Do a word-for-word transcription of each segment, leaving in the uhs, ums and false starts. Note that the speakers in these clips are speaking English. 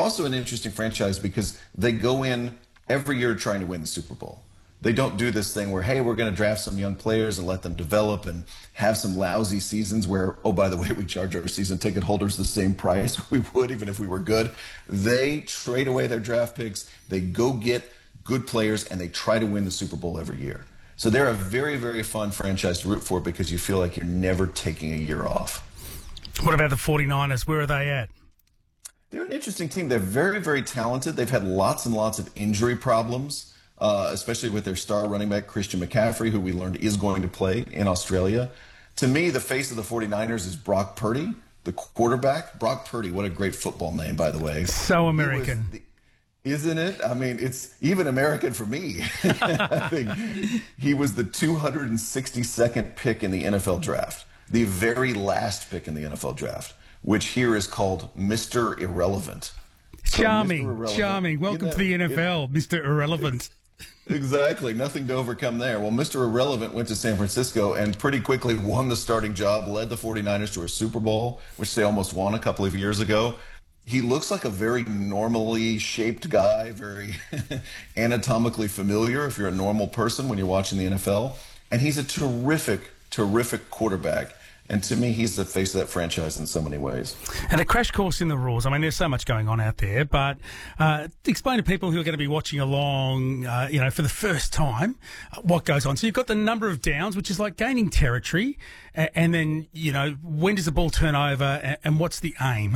also an interesting franchise because they go in every year trying to win the Super Bowl. They don't do this thing where, hey, we're going to draft some young players and let them develop and have some lousy seasons where, oh, by the way, we charge our season ticket holders the same price we would even if we were good. They trade away their draft picks. They go get good players, and they try to win the Super Bowl every year. So they're a very, very fun franchise to root for because you feel like you're never taking a year off. What about the forty-niners? Where are they at? They're an interesting team. They're very, very talented. They've had lots and lots of injury problems. Uh, especially with their star running back, Christian McCaffrey, who we learned is going to play in Australia. To me, the face of the forty-niners is Brock Purdy, the quarterback. Brock Purdy, what a great football name, by the way. So American. The, isn't it? I mean, it's even American for me. I think he was the two hundred sixty-second pick in the N F L draft, the very last pick in the N F L draft, which here is called Mister Irrelevant. Charming, so Mister Irrelevant, charming. Welcome you know, to the N F L, Mister Irrelevant. Exactly. Nothing to overcome there. Well, Mister Irrelevant went to San Francisco and pretty quickly won the starting job, led the forty-niners to a Super Bowl, which they almost won a couple of years ago. He looks like a very normally shaped guy, very anatomically familiar if you're a normal person when you're watching the N F L. And he's a terrific, terrific quarterback. And to me, he's the face of that franchise in so many ways. And a crash course in the rules. I mean, there's so much going on out there, but uh, explain to people who are going to be watching along, uh, you know, for the first time, uh, what goes on. So you've got the number of downs, which is like gaining territory, and, and then, you know, when does the ball turn over, and, and what's the aim?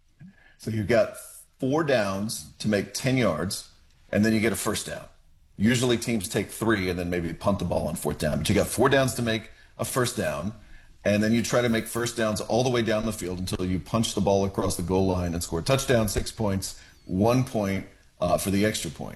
So you've got four downs to make ten yards, and then you get a first down. Usually teams take three and then maybe punt the ball on fourth down, but you got four downs to make a first down. And then you try to make first downs all the way down the field until you punch the ball across the goal line and score a touchdown, six points, one point uh, for the extra point.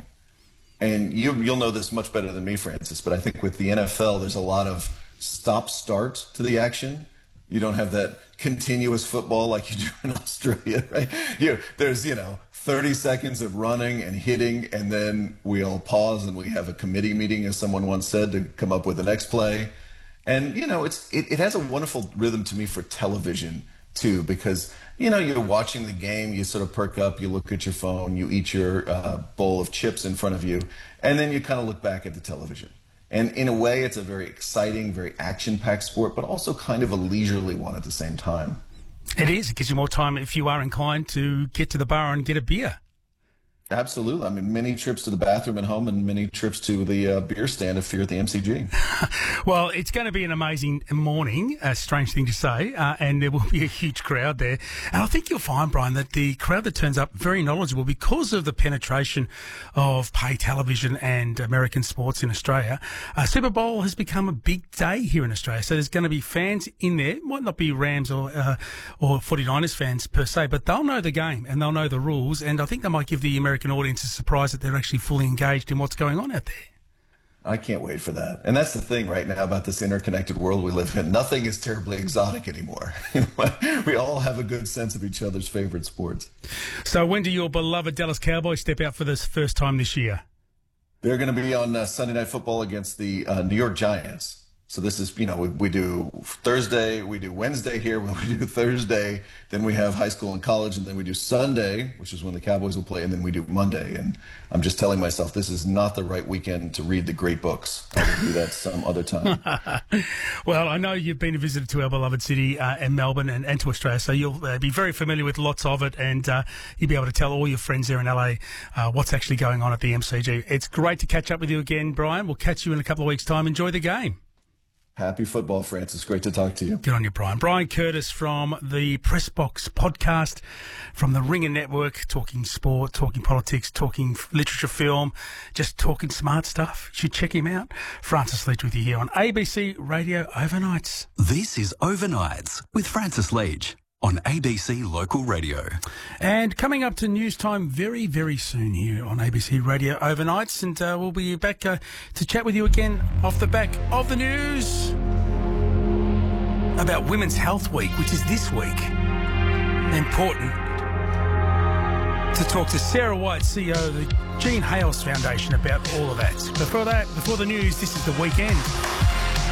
And you, you'll know this much better than me, Francis, but I think with the N F L, there's a lot of stop-start to the action. You don't have that continuous football like you do in Australia, right? You, there's, you know, thirty seconds of running and hitting, and then we all pause and we have a committee meeting, as someone once said, to come up with the next play. And, you know, it's it, it has a wonderful rhythm to me for television, too, because, you know, you're watching the game, you sort of perk up, you look at your phone, you eat your uh, bowl of chips in front of you, and then you kind of look back at the television. And in a way, it's a very exciting, very action-packed sport, but also kind of a leisurely one at the same time. It is. It gives you more time if you are inclined to get to the bar and get a beer. Absolutely. I mean, many trips to the bathroom at home and many trips to the uh, beer stand if you're at the M C G. Well, it's going to be an amazing morning, a strange thing to say, uh, and there will be a huge crowd there. And I think you'll find, Brian, that the crowd that turns up very knowledgeable because of the penetration of pay television and American sports in Australia. Uh, Super Bowl has become a big day here in Australia, so there's going to be fans in there. It might not be Rams or uh, or forty-niners fans per se, but they'll know the game and they'll know the rules, and I think they might give the American American audience is surprised that they're actually fully engaged in what's going on out there. I can't wait for that. And that's the thing right now about this interconnected world we live in. Nothing is terribly exotic anymore. We all have a good sense of each other's favorite sports. So when do your beloved Dallas Cowboys step out for this first time this year? They're going to be on uh, Sunday Night Football against the uh, New York Giants. So this is, you know, we, we do Thursday, we do Wednesday here, when we do Thursday, then we have high school and college, and then we do Sunday, which is when the Cowboys will play, and then we do Monday. And I'm just telling myself this is not the right weekend to read the great books. I will do that some other time. Well, I know you've been a visitor to our beloved city uh, in Melbourne and, and to Australia, so you'll uh, be very familiar with lots of it, and uh, you'll be able to tell all your friends there in L A uh, what's actually going on at the M C G. It's great to catch up with you again, Brian. We'll catch you in a couple of weeks' time. Enjoy the game. Happy football, Francis. Great to talk to you. Good on you, Brian. Brian Curtis from the Press Box podcast from the Ringer Network, talking sport, talking politics, talking literature, film, just talking smart stuff. You should check him out. Francis Leach with you here on A B C Radio Overnights. This is Overnights with Francis Leach on A B C Local Radio. And coming up to news time very, very soon here on A B C Radio Overnights. And uh, we'll be back uh, to chat with you again off the back of the news about Women's Health Week, which is this week. Important to talk to Sarah White, C E O of the Jean Hales Foundation, about all of that. Before that, before the news, this is The Weekend.